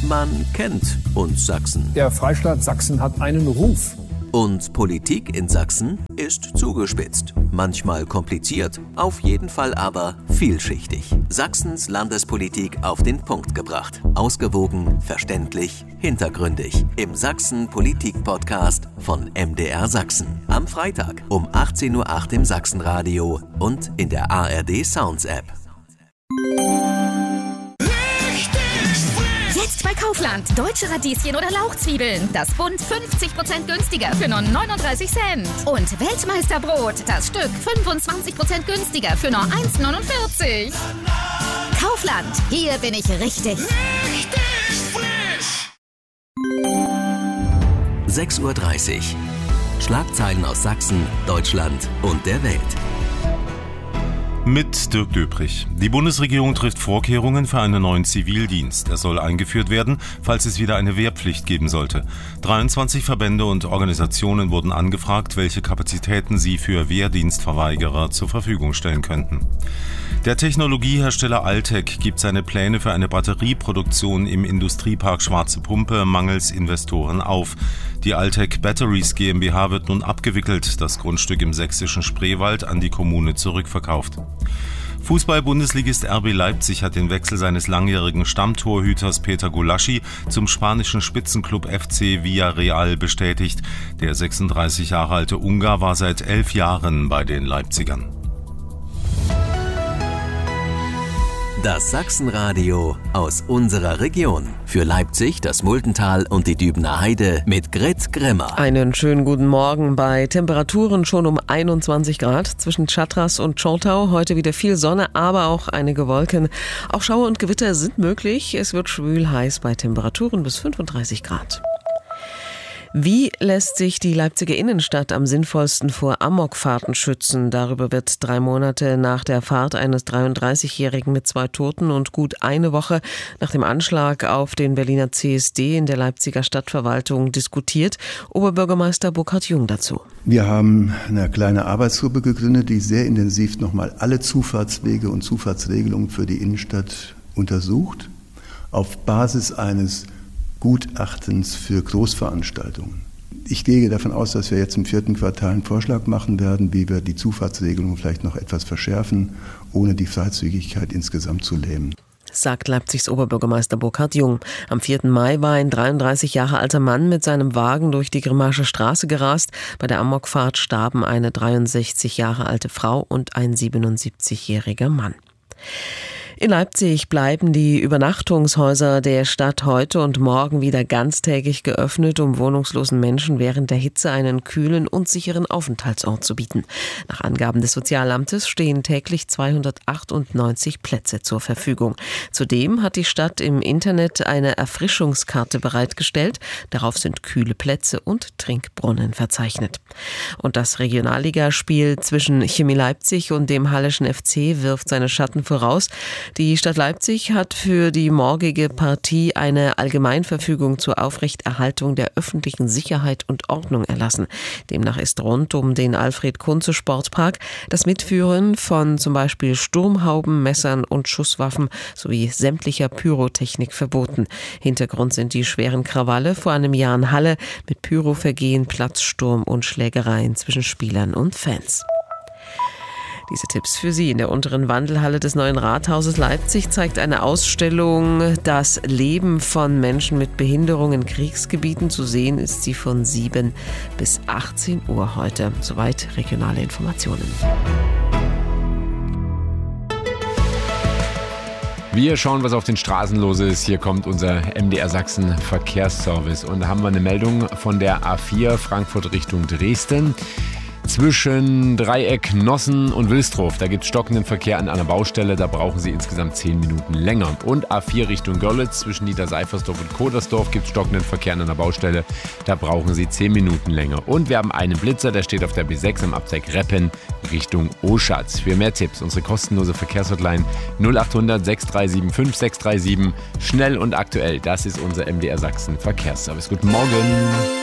Man kennt uns Sachsen. Der Freistaat Sachsen hat einen Ruf. Und Politik in Sachsen ist zugespitzt. Manchmal kompliziert, auf jeden Fall aber vielschichtig. Sachsens Landespolitik auf den Punkt gebracht. Ausgewogen, verständlich, hintergründig. Im Sachsen-Politik-Podcast von MDR Sachsen. Am Freitag um 18:08 Uhr im Sachsenradio und in der ARD Sounds App. Jetzt bei Kaufland. Deutsche Radieschen oder Lauchzwiebeln. Das Bund 50% günstiger für nur 39 Cent. Und Weltmeisterbrot. Das Stück 25% günstiger für nur 1,49. Kaufland. Hier bin ich richtig. Richtig frisch. 6:30 Uhr. Schlagzeilen aus Sachsen, Deutschland und der Welt. Mit Dirk Döprich. Die Bundesregierung trifft Vorkehrungen für einen neuen Zivildienst. Er soll eingeführt werden, falls es wieder eine Wehrpflicht geben sollte. 23 Verbände und Organisationen wurden angefragt, welche Kapazitäten sie für Wehrdienstverweigerer zur Verfügung stellen könnten. Der Technologiehersteller Altec gibt seine Pläne für eine Batterieproduktion im Industriepark Schwarze Pumpe mangels Investoren auf. Die Altec Batteries GmbH wird nun abgewickelt, das Grundstück im sächsischen Spreewald an die Kommune zurückverkauft. Fußball-Bundesligist RB Leipzig hat den Wechsel seines langjährigen Stammtorhüters Peter Gulaschi zum spanischen Spitzenklub FC Villarreal bestätigt. Der 36 Jahre alte Ungar war seit 11 Jahren bei den Leipzigern. Das Sachsenradio aus unserer Region. Für Leipzig, das Muldental und die Dübener Heide mit Grit Grimmer. Einen schönen guten Morgen bei Temperaturen schon um 21 Grad zwischen Chatras und Tschortau. Heute wieder viel Sonne, aber auch einige Wolken. Auch Schauer und Gewitter sind möglich. Es wird schwül heiß bei Temperaturen bis 35 Grad. Wie lässt sich die Leipziger Innenstadt am sinnvollsten vor Amokfahrten schützen? Darüber wird 3 Monate nach der Fahrt eines 33-Jährigen mit 2 Toten und gut eine Woche nach dem Anschlag auf den Berliner CSD in der Leipziger Stadtverwaltung diskutiert. Oberbürgermeister Burkhard Jung dazu. Wir haben eine kleine Arbeitsgruppe gegründet, die sehr intensiv nochmal alle Zufahrtswege und Zufahrtsregelungen für die Innenstadt untersucht, auf Basis eines Gutachtens für Großveranstaltungen. Ich gehe davon aus, dass wir jetzt im 4. Quartal einen Vorschlag machen werden, wie wir die Zufahrtsregelungen vielleicht noch etwas verschärfen, ohne die Freizügigkeit insgesamt zu lähmen. Sagt Leipzigs Oberbürgermeister Burkhard Jung. Am 4. Mai war ein 33 Jahre alter Mann mit seinem Wagen durch die Grimmarsche Straße gerast. Bei der Amokfahrt starben eine 63 Jahre alte Frau und ein 77-jähriger Mann. In Leipzig bleiben die Übernachtungshäuser der Stadt heute und morgen wieder ganztägig geöffnet, um wohnungslosen Menschen während der Hitze einen kühlen und sicheren Aufenthaltsort zu bieten. Nach Angaben des Sozialamtes stehen täglich 298 Plätze zur Verfügung. Zudem hat die Stadt im Internet eine Erfrischungskarte bereitgestellt. Darauf sind kühle Plätze und Trinkbrunnen verzeichnet. Und das Regionalligaspiel zwischen Chemie Leipzig und dem Halleschen FC wirft seine Schatten voraus. Die Stadt Leipzig hat für die morgige Partie eine Allgemeinverfügung zur Aufrechterhaltung der öffentlichen Sicherheit und Ordnung erlassen. Demnach ist rund um den Alfred-Kunze-Sportpark das Mitführen von zum Beispiel Sturmhauben, Messern und Schusswaffen sowie sämtlicher Pyrotechnik verboten. Hintergrund sind die schweren Krawalle vor einem Jahr in Halle mit Pyrovergehen, Platzsturm und Schlägereien zwischen Spielern und Fans. Diese Tipps für Sie. In der unteren Wandelhalle des Neuen Rathauses Leipzig zeigt eine Ausstellung das Leben von Menschen mit Behinderung in Kriegsgebieten. Zu sehen ist sie von 7 bis 18 Uhr heute. Soweit regionale Informationen. Wir schauen, was auf den Straßen los ist. Hier kommt unser MDR Sachsen Verkehrsservice. Und da haben wir eine Meldung von der A4 Frankfurt Richtung Dresden. Zwischen Dreieck, Nossen und Wilsdorf, da gibt es stockenden Verkehr an einer Baustelle, da brauchen Sie insgesamt 10 Minuten länger. Und A4 Richtung Görlitz, zwischen Niederseifersdorf und Kodersdorf gibt es stockenden Verkehr an einer Baustelle, da brauchen Sie 10 Minuten länger. Und wir haben einen Blitzer, der steht auf der B6 am Abzweig Reppen Richtung Oschatz. Für mehr Tipps, unsere kostenlose Verkehrshotline 0800 6375 637. Schnell und aktuell, das ist unser MDR Sachsen Verkehrsservice. Guten Morgen!